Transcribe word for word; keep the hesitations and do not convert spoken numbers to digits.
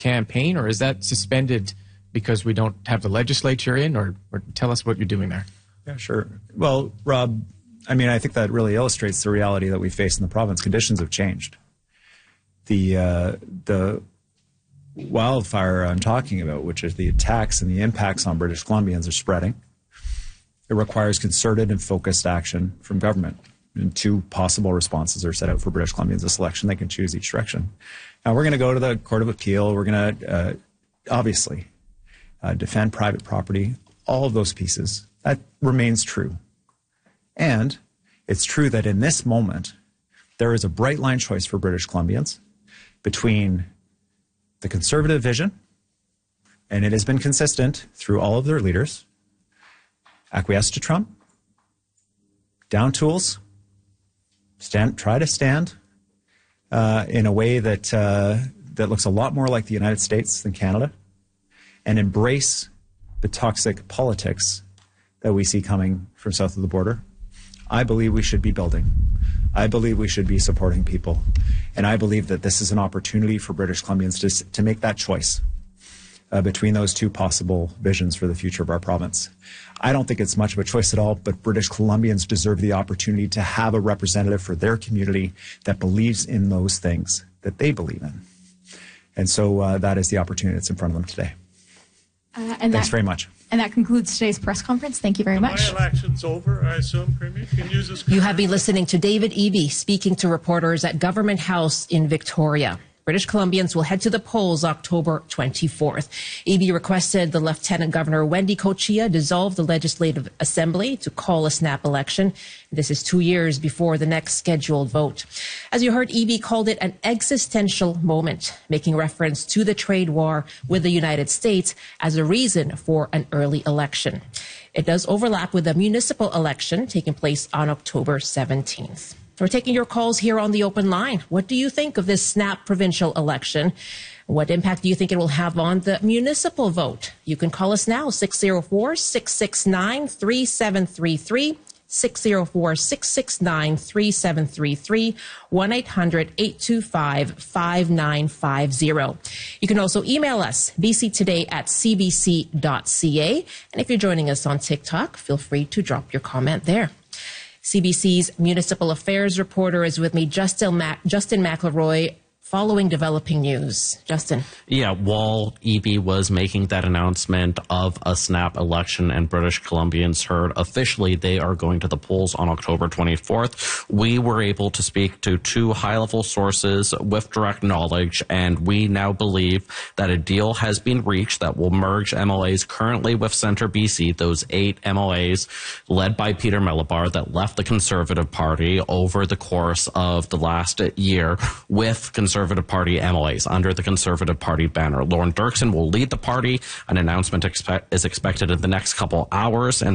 campaign, or is that suspended because we don't have the legislature in, or, or tell us what you're doing there? Yeah, sure. Well, Rob, I mean, I think that really illustrates the reality that we face in the province. Conditions have changed. The uh, the wildfire I'm talking about, which is the attacks and the impacts on British Columbians, are spreading. It requires concerted and focused action from government. And two possible responses are set out for British Columbians this election. They can choose each direction. Now, we're going to go to the Court of Appeal. We're going to, uh, obviously, uh, defend private property, all of those pieces. That remains true. And it's true that in this moment, there is a bright line choice for British Columbians between the Conservative vision, and it has been consistent through all of their leaders, acquiesce to Trump, down tools, stand, try to stand uh, in a way that uh, that looks a lot more like the United States than Canada, and embrace the toxic politics that we see coming from south of the border. I believe we should be building. I believe we should be supporting people. And I believe that this is an opportunity for British Columbians to, to make that choice uh, between those two possible visions for the future of our province. I don't think it's much of a choice at all, but British Columbians deserve the opportunity to have a representative for their community that believes in those things that they believe in. And so uh, that is the opportunity that's in front of them today. Uh, and Thanks that, very much. And that concludes today's press conference. Thank you very the much. My election's over, I assume, Premier. You can use this. You have been listening to David Eby speaking to reporters at Government House in Victoria. British Columbians will head to the polls October twenty-fourth. Eby requested the Lieutenant Governor Wendy Cochia dissolve the Legislative Assembly to call a snap election. This is two years before the next scheduled vote. As you heard, Eby called it an existential moment, making reference to the trade war with the United States as a reason for an early election. It does overlap with the municipal election taking place on October seventeenth. We're taking your calls here on the open line. What do you think of this snap provincial election? What impact do you think it will have on the municipal vote? You can call us now, six oh four, six six nine, three seven three three, six oh four, six six nine, three seven three three, one eight hundred, eight two five, five nine five zero. You can also email us, b c today at c b c dot c a. And if you're joining us on TikTok, feel free to drop your comment there. C B C's municipal affairs reporter is with me, Justin, Mac- Justin McElroy, following developing news. Justin. Yeah, while Eby was making that announcement of a snap election and British Columbians heard officially they are going to the polls on October twenty-fourth, we were able to speak to two high-level sources with direct knowledge, and we now believe that a deal has been reached that will merge M L As currently with Centre B C, those eight M L As led by Peter Millibar that left the Conservative Party over the course of the last year, with Conservative Conservative Party M L As under the Conservative Party banner. Lauren Dirksen will lead the party. An announcement expect, is expected in the next couple hours, and